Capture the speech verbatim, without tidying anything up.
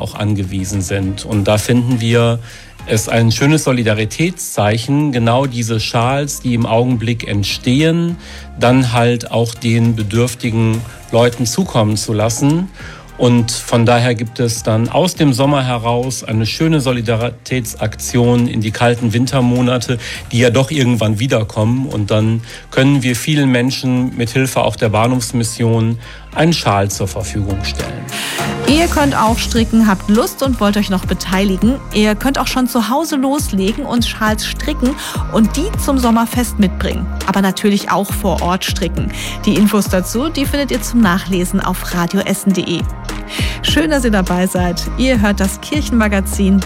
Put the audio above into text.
auch angewiesen sind. Und da finden wir es ein schönes Solidaritätszeichen, genau diese Schals, die im Augenblick entstehen, dann halt auch den bedürftigen Leuten zukommen zu lassen. Und von daher gibt es dann aus dem Sommer heraus eine schöne Solidaritätsaktion in die kalten Wintermonate, die ja doch irgendwann wiederkommen. Und dann können wir vielen Menschen mit Hilfe auch der Bahnhofsmission einen Schal zur Verfügung stellen. Ihr könnt auch stricken, habt Lust und wollt euch noch beteiligen. Ihr könnt auch schon zu Hause loslegen und Schals stricken und die zum Sommerfest mitbringen. Aber natürlich auch vor Ort stricken. Die Infos dazu, die findet ihr zum Nachlesen auf radioessen punkt de. Schön, dass ihr dabei seid. Ihr hört das Kirchenmagazin